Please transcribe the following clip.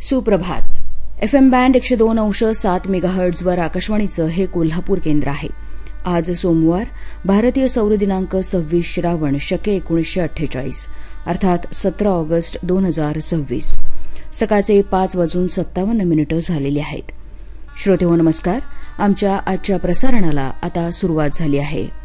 सुप्रभात. FM band 102.7 मेगाहर्ट्झवर आकाशवाणीचं हे कोल्हापूर केंद्र आहे. आज सोमवार, भारतीय सौर दिनांक 26 श्रावण शके 1948 अर्थात 17 ऑगस्ट 2026. सकाळचे 5:57 झालेले आहेत. श्रोतेहो नमस्कार. आमच्या आजच्या प्रसारणाला आता सुरुवात झाली आहे.